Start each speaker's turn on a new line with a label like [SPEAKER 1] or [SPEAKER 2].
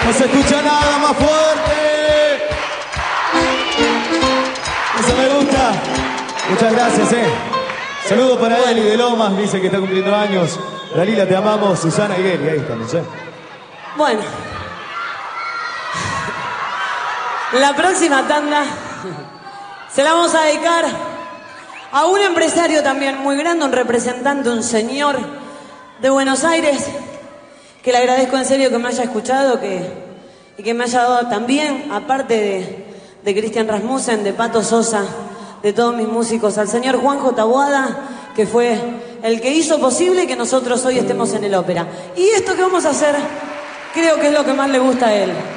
[SPEAKER 1] No se escucha nada más fuerte. Eso me gusta. Muchas gracias, Saludos para Eli de Lomas, dice que está cumpliendo años. Dalila, te amamos. Susana y Geli, ahí estamos,
[SPEAKER 2] Bueno. La próxima tanda se la vamos a dedicar a un empresario también muy grande, un representante, un señor de Buenos Aires, que le agradezco en serio que me haya escuchado y que me haya dado también, aparte de Cristian Rasmussen, de Pato Sosa, de todos mis músicos, al señor Juanjo Taboada, que fue el que hizo posible que nosotros hoy estemos en el ópera. Y esto que vamos a hacer, creo que es lo que más le gusta a él.